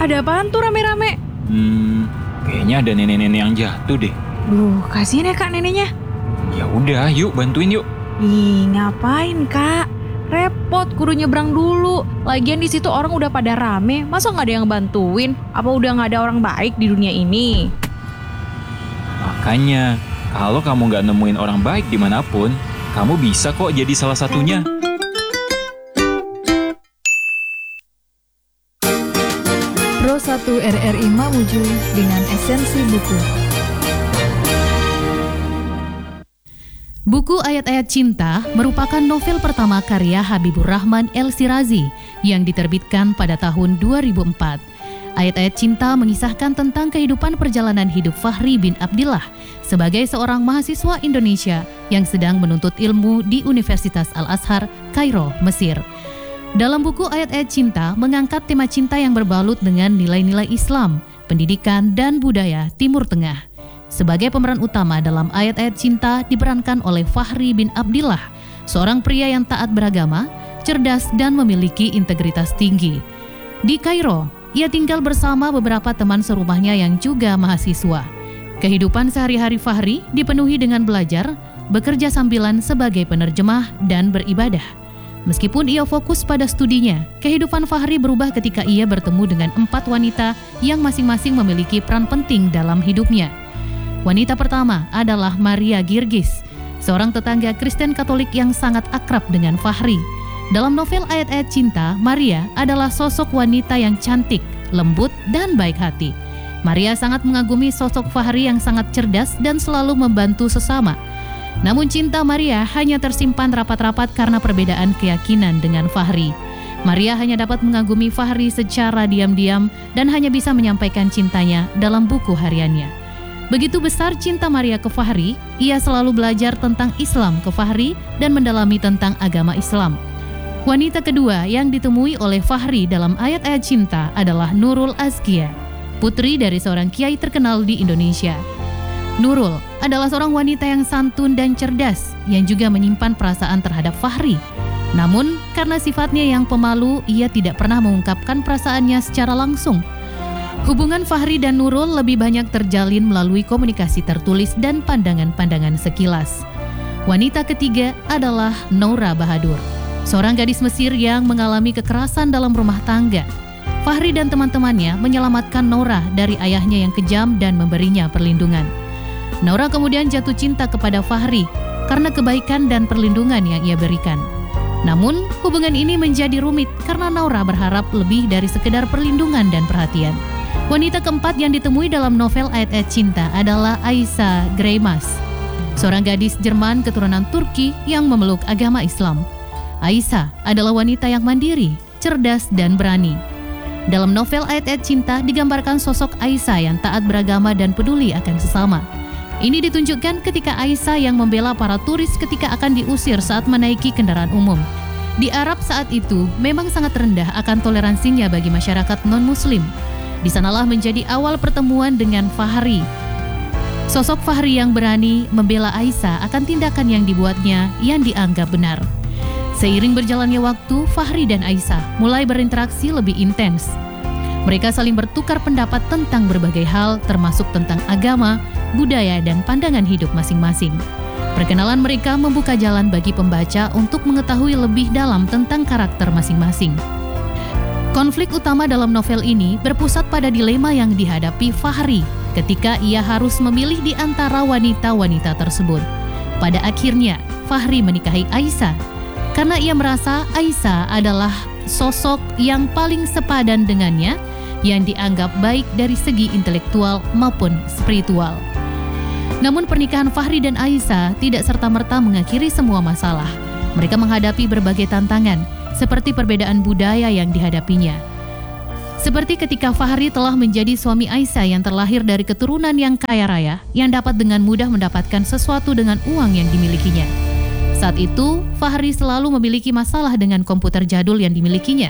Ada apaan tuh rame-rame? Kayaknya ada nenek-nenek yang jatuh deh. Duh, kasihan ya Kak neneknya. Ya udah, yuk bantuin yuk. Ih, ngapain Kak? Repot, kudu nyebrang dulu. Lagian di situ orang udah pada rame, masa nggak ada yang bantuin? Apa udah nggak ada orang baik di dunia ini? Makanya, kalau kamu nggak nemuin orang baik dimanapun, kamu bisa kok jadi salah satunya. Pro 1 RRI Mamuju dengan esensi buku. Buku Ayat-Ayat Cinta merupakan novel pertama karya Habibur Rahman El-Shirazi yang diterbitkan pada tahun 2004. Ayat-Ayat Cinta mengisahkan tentang kehidupan perjalanan hidup Fahri bin Abdillah sebagai seorang mahasiswa Indonesia yang sedang menuntut ilmu di Universitas Al-Azhar, Kairo, Mesir. Dalam buku Ayat-Ayat Cinta mengangkat tema cinta yang berbalut dengan nilai-nilai Islam, pendidikan, dan budaya Timur Tengah. Sebagai pemeran utama dalam Ayat-Ayat Cinta diperankan oleh Fahri bin Abdillah, seorang pria yang taat beragama, cerdas, dan memiliki integritas tinggi. Di Kairo, ia tinggal bersama beberapa teman serumahnya yang juga mahasiswa. Kehidupan sehari-hari Fahri dipenuhi dengan belajar, bekerja sambilan sebagai penerjemah, dan beribadah. Meskipun ia fokus pada studinya, kehidupan Fahri berubah ketika ia bertemu dengan 4 wanita yang masing-masing memiliki peran penting dalam hidupnya. Wanita pertama adalah Maria Girgis, seorang tetangga Kristen Katolik yang sangat akrab dengan Fahri. Dalam novel Ayat-Ayat Cinta, Maria adalah sosok wanita yang cantik, lembut, dan baik hati. Maria sangat mengagumi sosok Fahri yang sangat cerdas dan selalu membantu sesama. Namun cinta Maria hanya tersimpan rapat-rapat karena perbedaan keyakinan dengan Fahri. Maria hanya dapat mengagumi Fahri secara diam-diam dan hanya bisa menyampaikan cintanya dalam buku hariannya. Begitu besar cinta Maria ke Fahri, ia selalu belajar tentang Islam ke Fahri dan mendalami tentang agama Islam. Wanita kedua yang ditemui oleh Fahri dalam Ayat-Ayat Cinta adalah Nurul Azkia, putri dari seorang kiai terkenal di Indonesia. Nurul adalah seorang wanita yang santun dan cerdas yang juga menyimpan perasaan terhadap Fahri. Namun, karena sifatnya yang pemalu, ia tidak pernah mengungkapkan perasaannya secara langsung. Hubungan Fahri dan Nurul lebih banyak terjalin melalui komunikasi tertulis dan pandangan-pandangan sekilas. Wanita ketiga adalah Noura Bahadur, seorang gadis Mesir yang mengalami kekerasan dalam rumah tangga. Fahri dan teman-temannya menyelamatkan Noura dari ayahnya yang kejam dan memberinya perlindungan. Noura kemudian jatuh cinta kepada Fahri karena kebaikan dan perlindungan yang ia berikan. Namun, hubungan ini menjadi rumit karena Noura berharap lebih dari sekedar perlindungan dan perhatian. Wanita keempat yang ditemui dalam novel Ayat-Ayat Cinta adalah Aisha Greimas, seorang gadis Jerman keturunan Turki yang memeluk agama Islam. Aisha adalah wanita yang mandiri, cerdas, dan berani. Dalam novel Ayat-Ayat Cinta digambarkan sosok Aisha yang taat beragama dan peduli akan sesama. Ini ditunjukkan ketika Aisha yang membela para turis ketika akan diusir saat menaiki kendaraan umum. Di Arab saat itu memang sangat rendah akan toleransinya bagi masyarakat non-muslim. Di sanalah menjadi awal pertemuan dengan Fahri. Sosok Fahri yang berani membela Aisha akan tindakan yang dibuatnya yang dianggap benar. Seiring berjalannya waktu, Fahri dan Aisha mulai berinteraksi lebih intens. Mereka saling bertukar pendapat tentang berbagai hal, termasuk tentang agama, budaya, dan pandangan hidup masing-masing. Perkenalan mereka membuka jalan bagi pembaca untuk mengetahui lebih dalam tentang karakter masing-masing. Konflik utama dalam novel ini berpusat pada dilema yang dihadapi Fahri ketika ia harus memilih di antara wanita-wanita tersebut. Pada akhirnya, Fahri menikahi Aisha karena ia merasa Aisha adalah sosok yang paling sepadan dengannya, yang dianggap baik dari segi intelektual maupun spiritual. Namun pernikahan Fahri dan Aisha tidak serta-merta mengakhiri semua masalah. Mereka menghadapi berbagai tantangan, seperti perbedaan budaya yang dihadapinya. Seperti ketika Fahri telah menjadi suami Aisha yang terlahir dari keturunan yang kaya raya, yang dapat dengan mudah mendapatkan sesuatu dengan uang yang dimilikinya. Saat itu, Fahri selalu memiliki masalah dengan komputer jadul yang dimilikinya.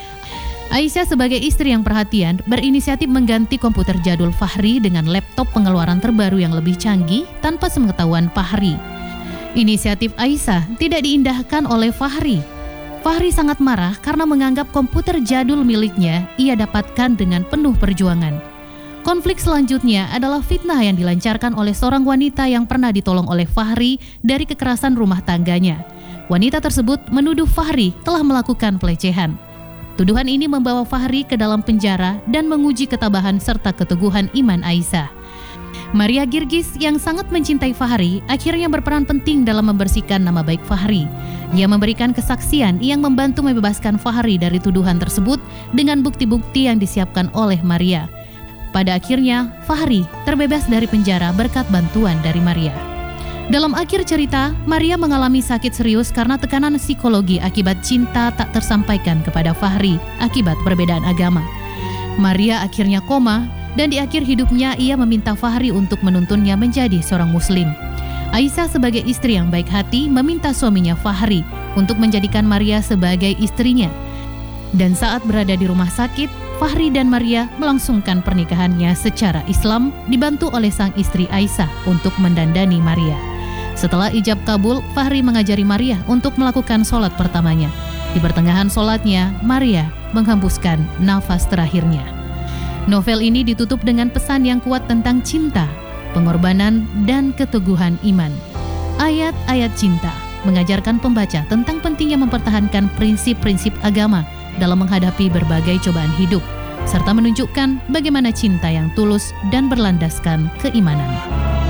Aisyah sebagai istri yang perhatian berinisiatif mengganti komputer jadul Fahri dengan laptop pengeluaran terbaru yang lebih canggih tanpa sepengetahuan Fahri. Inisiatif Aisyah tidak diindahkan oleh Fahri. Fahri sangat marah karena menganggap komputer jadul miliknya ia dapatkan dengan penuh perjuangan. Konflik selanjutnya adalah fitnah yang dilancarkan oleh seorang wanita yang pernah ditolong oleh Fahri dari kekerasan rumah tangganya. Wanita tersebut menuduh Fahri telah melakukan pelecehan. Tuduhan ini membawa Fahri ke dalam penjara dan menguji ketabahan serta keteguhan iman Aisyah. Maria Girgis yang sangat mencintai Fahri akhirnya berperan penting dalam membersihkan nama baik Fahri. Ia memberikan kesaksian yang membantu membebaskan Fahri dari tuduhan tersebut dengan bukti-bukti yang disiapkan oleh Maria. Pada akhirnya, Fahri terbebas dari penjara berkat bantuan dari Maria. Dalam akhir cerita, Maria mengalami sakit serius karena tekanan psikologi akibat cinta tak tersampaikan kepada Fahri akibat perbedaan agama. Maria akhirnya koma dan di akhir hidupnya ia meminta Fahri untuk menuntunnya menjadi seorang muslim. Aisyah sebagai istri yang baik hati meminta suaminya Fahri untuk menjadikan Maria sebagai istrinya. Dan saat berada di rumah sakit, Fahri dan Maria melangsungkan pernikahannya secara Islam dibantu oleh sang istri Aisyah untuk mendandani Maria. Setelah ijab kabul, Fahri mengajari Maria untuk melakukan sholat pertamanya. Di pertengahan sholatnya, Maria menghembuskan nafas terakhirnya. Novel ini ditutup dengan pesan yang kuat tentang cinta, pengorbanan, dan keteguhan iman. Ayat-ayat cinta mengajarkan pembaca tentang pentingnya mempertahankan prinsip-prinsip agama dalam menghadapi berbagai cobaan hidup, serta menunjukkan bagaimana cinta yang tulus dan berlandaskan keimanan.